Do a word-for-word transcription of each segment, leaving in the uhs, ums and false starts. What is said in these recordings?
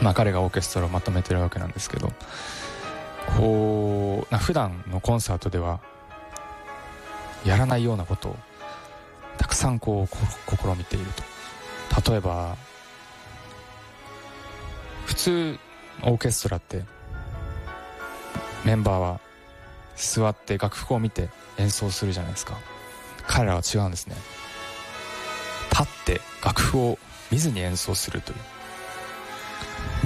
まあ彼がオーケストラをまとめてるわけなんですけど、こう普段のコンサートではやらないようなことをたくさんこう試みていると。例えば普通オーケストラってメンバーは座って楽譜を見て演奏するじゃないですか。彼らは違うんですね。立って楽譜を見ずに演奏するという、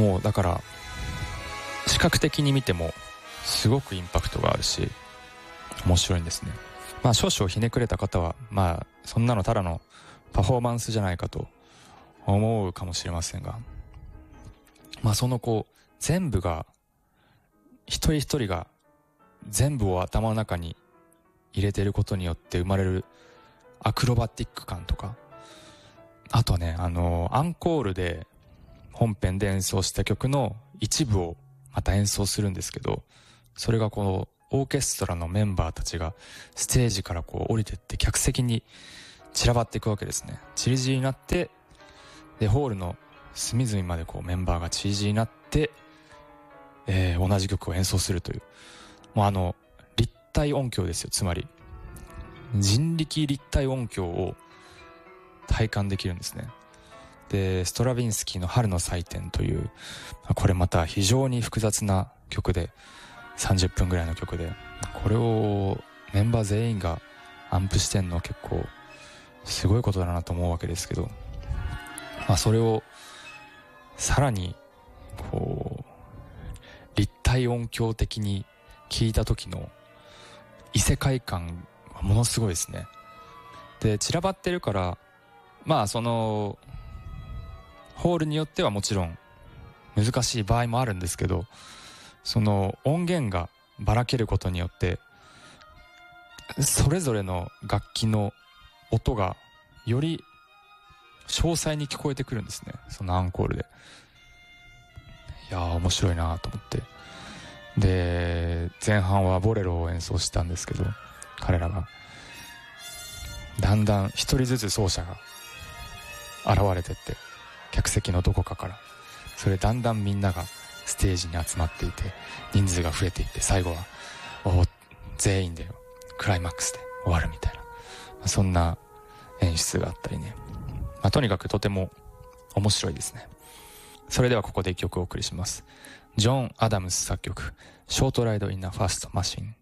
もうだから視覚的に見てもすごくインパクトがあるし面白いんですね。まあ少々ひねくれた方はまあそんなのただのパフォーマンスじゃないかと思うかもしれませんが、まあそのこう全部が一人一人が全部を頭の中に入れていることによって生まれるアクロバティック感とか、あとねあのアンコールで本編で演奏した曲の一部をまた演奏するんですけど、それがこのオーケストラのメンバーたちがステージからこう降りてって客席に散らばっていくわけですね。散り散りになって、でホールの隅々までこうメンバーが散り散りになって、えー、同じ曲を演奏するという、もうあの立体音響ですよ。つまり人力立体音響を体感できるんですね。でストラヴィンスキーの春の祭典という、これまた非常に複雑な曲でさんじゅっぷんぐらいの曲で、これをメンバー全員がアンプしてんのは結構すごいことだなと思うわけですけど、まあそれをさらにこう立体音響的に聞いた時の異世界感はものすごいですね。で散らばってるから、まあそのホールによってはもちろん難しい場合もあるんですけど、その音源がばらけることによってそれぞれの楽器の音がより詳細に聞こえてくるんですね、そのアンコールで。いやー面白いなと思って、で前半はボレロを演奏したんですけど、彼らがだんだん一人ずつ奏者が現れてって、客席のどこかから、それだんだんみんながステージに集まっていて人数が増えていって、最後はお全員でクライマックスで終わるみたいな、そんな演出があったりね、まあ、とにかくとても面白いですね。それではここで一曲お送りします。ジョン・アダムス作曲、ショートライド・イン・ア・ファスト・マシン。